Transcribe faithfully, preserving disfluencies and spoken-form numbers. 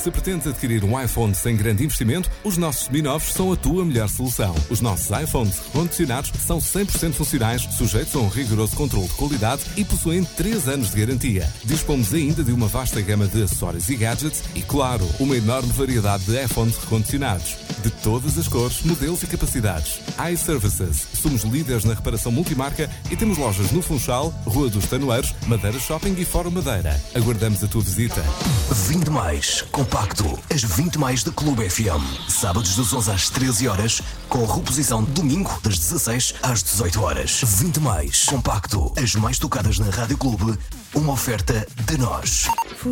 Se pretendes adquirir um iPhone sem grande investimento, os nossos seminovos são a tua melhor solução. Os nossos iPhones recondicionados são cem por cento funcionais, sujeitos a um rigoroso controle de qualidade e possuem três anos de garantia. Dispomos ainda de uma vasta gama de acessórios e gadgets e, claro, uma enorme variedade de iPhones recondicionados. De todas as cores, modelos e capacidades. iServices. Somos líderes na reparação multimarca e temos lojas no Funchal, Rua dos Tanoeiros, Madeira Shopping e Fórum Madeira. Aguardamos a tua visita. vinte mais compacto. As vinte mais da Clube F M. Sábados das onze às treze horas, com reposição domingo das dezasseis às dezoito horas. vinte mais compacto. As mais tocadas na Rádio Clube. Uma oferta de nós.